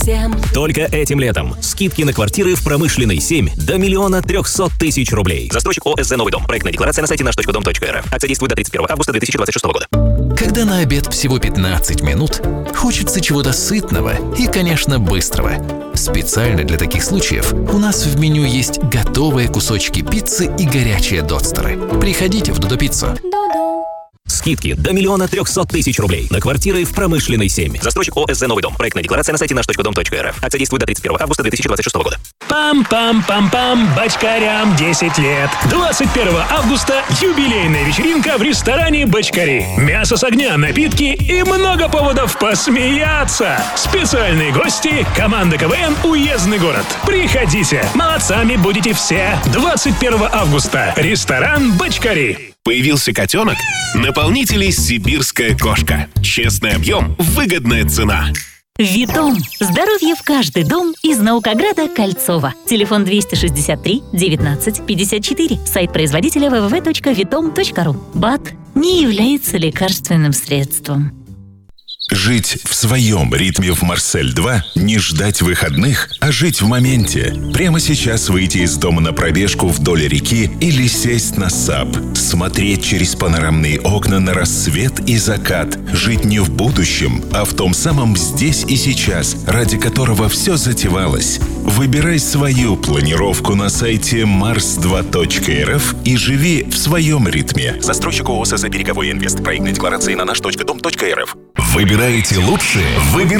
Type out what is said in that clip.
всем. Только этим летом. Скидки на квартиры в Промышленной 7 до 1 300 000 рублей. Застройщик ОСЗ «Новый дом». Проектная декларация на сайте наш.дом.рф. Акция действует до 31 августа 2026 года. Когда на обед всего 15 минут, хочется чего-то сытного и, конечно, быстрого. Специально для таких случаев у нас в меню есть готовые кусочки пиццы и горячие додстеры. Приходите в Додо Пиццу. Скидки до 1 300 000 рублей на квартиры в Промышленной 7. Застройщик ОСЗ «Новый дом». Проектная декларация на сайте наш.дом.рф. Акция действует до 31 августа 2026 года. Пам-пам-пам-пам, бочкарям 10 лет. 21 августа юбилейная вечеринка в ресторане «Бочкари». Мясо с огня, напитки и много поводов посмеяться. Специальные гости, команда КВН «Уездный город». Приходите, молодцами будете все. 21 августа. Ресторан «Бочкари». Появился котенок? Наполнители «Сибирская кошка». Честный объем, выгодная цена. Витом. Здоровье в каждый дом из Наукограда Кольцова. Телефон 263 19 54. Сайт производителя www.vitom.ru. БАД не является лекарственным средством. Жить в своем ритме в Марсель-2, не ждать выходных, а жить в моменте. Прямо сейчас выйти из дома на пробежку вдоль реки или сесть на САП. Смотреть через панорамные окна на рассвет и закат. Жить не в будущем, а в том самом здесь и сейчас, ради которого все затевалось. Выбирай свою планировку на сайте mars2.rf и живи в своем ритме. Застройщик ООО «СС Береговой Инвест». Проектная декларация на наш.дом.рф. Выбираете лучшее?